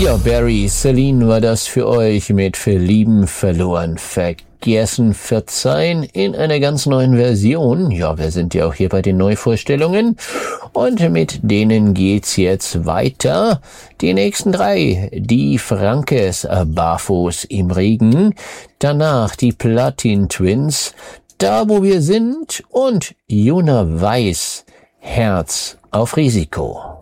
Ja, Barry, Celine war das für euch mit Verlieben, Verloren, Vergessen, Verzeihen in einer ganz neuen Version. Ja, wir sind ja auch hier bei den Neuvorstellungen und mit denen geht's jetzt weiter. Die nächsten 3, die Frankes, Barfuß im Regen, danach die Platin Twins, Da wo wir sind und Juna Weiß, Herz auf Risiko.